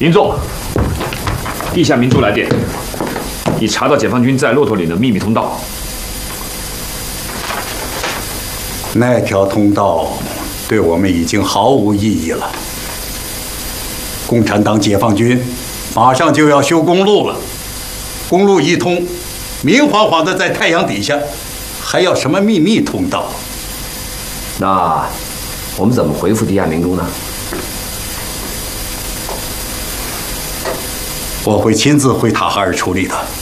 林总，地下明珠来电，已查到解放军在骆驼岭的秘密通道。 那条通道对我们已经毫无意义了。共产党、解放军马上就要修公路了，公路一通，明晃晃的在太阳底下，还要什么秘密通道？ 那我们怎么回复地下明珠呢？ 我会亲自回塔哈尔处理的。